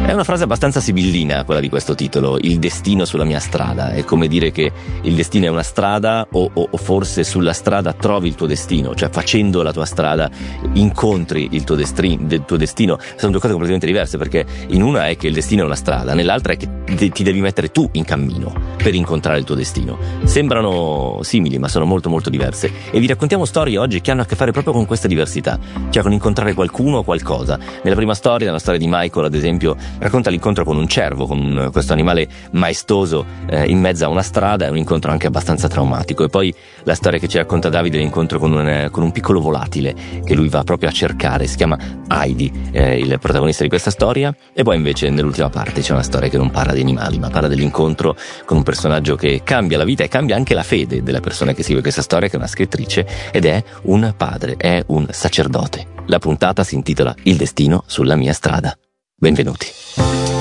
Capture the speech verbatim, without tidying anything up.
È una frase abbastanza sibillina quella di questo titolo, il destino sulla mia strada. È come dire che il destino è una strada o, o, o forse sulla strada trovi il tuo destino, cioè facendo la tua strada incontri il tuo, destri, del tuo destino. Sono due cose completamente diverse, perché in una è che il destino è una strada, nell'altra è che ti devi mettere tu in cammino per incontrare il tuo destino. Sembrano simili ma sono molto molto diverse, e vi raccontiamo storie oggi che hanno a che fare proprio con questa diversità, cioè con incontrare qualcuno o qualcosa. Nella prima storia, nella storia di Michael ad esempio, racconta l'incontro con un cervo, con un, questo animale maestoso eh, in mezzo a una strada. È un incontro anche abbastanza traumatico. E poi la storia che ci racconta Davide è l'incontro con un, con un piccolo volatile che lui va proprio a cercare, si chiama Heidi, eh, il protagonista di questa storia. E poi invece nell'ultima parte c'è una storia che non parla di animali ma parla dell'incontro con un personaggio che cambia la vita e cambia anche la fede della persona che segue questa storia, che è una scrittrice ed è un padre, è un sacerdote. La puntata si intitola Il destino sulla mia strada. Benvenuti.